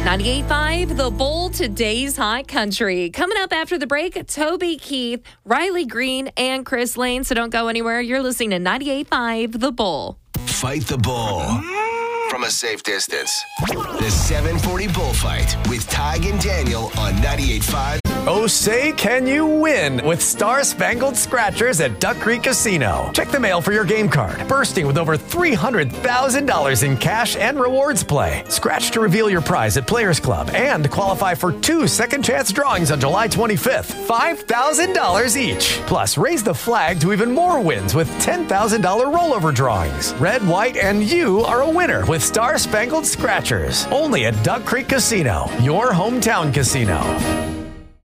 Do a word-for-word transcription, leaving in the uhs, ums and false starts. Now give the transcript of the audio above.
ninety-eight point five, The Bull, today's hot country. Coming up after the break, Toby Keith, Riley Green, and Chris Lane. So don't go anywhere. You're listening to ninety-eight point five, The Bull. Fight the bull from a safe distance. The seven forty Bullfight with Tig and Daniel on ninety-eight point five. Oh, say, can you win with Star Spangled Scratchers at Duck Creek Casino? Check the mail for your game card, bursting with over three hundred thousand dollars in cash and rewards play. Scratch to reveal your prize at Players Club and qualify for two second chance drawings on July twenty-fifth, five thousand dollars each. Plus, raise the flag to even more wins with ten thousand dollars rollover drawings. Red, white, and you are a winner with Star Spangled Scratchers. Only at Duck Creek Casino, your hometown casino.